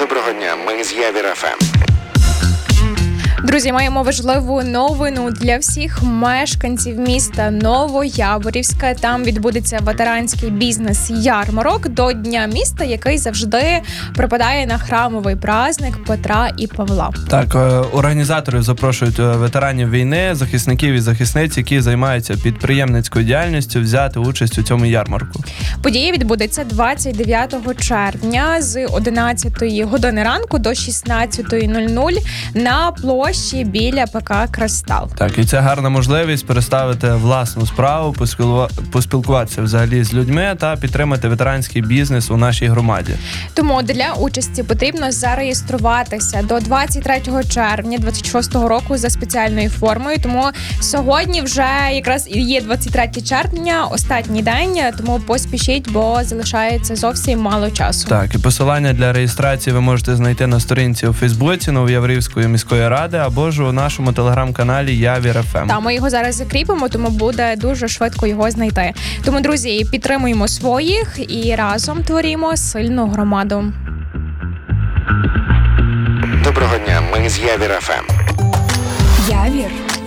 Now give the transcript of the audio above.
Доброго дня, ми з Явір ФМ. Друзі, маємо важливу новину для всіх мешканців міста Новояворівська. Там відбудеться ветеранський бізнес-ярмарок до Дня міста, який завжди припадає на храмовий праздник Петра і Павла. Так, організатори запрошують ветеранів війни, захисників і захисниць, які займаються підприємницькою діяльністю, взяти участь у цьому ярмарку. Подія відбудеться 29 червня з 11 години ранку до 16:00 на площі біля ПК «Кристал». Так, і це гарна можливість переставити власну справу, поспілкуватися взагалі з людьми та підтримати ветеранський бізнес у нашій громаді. Тому для участі потрібно зареєструватися до 23 червня 26 року за спеціальною формою. Тому сьогодні вже якраз і є 23 червня, останній день, тому поспішіть, бо залишається зовсім мало часу. Так, і посилання для реєстрації ви можете знайти на сторінці у Фейсбуці Новояворівської міської ради або ж у нашому телеграм-каналі Явір ФМ. Та ми його зараз закріпимо, тому буде дуже швидко його знайти. Тому, друзі, підтримуємо своїх і разом творимо сильну громаду. Доброго дня, ми з Явір ФМ. Явір